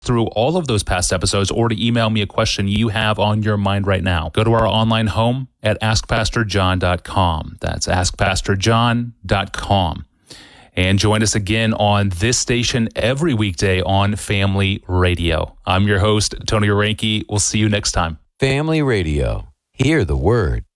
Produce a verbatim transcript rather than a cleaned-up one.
through all of those past episodes or to email me a question you have on your mind right now. Go to our online home at ask pastor john dot com. That's ask pastor john dot com. And join us again on this station every weekday on Family Radio. I'm your host, Tony Reinke. We'll see you next time. Family Radio. Hear the word.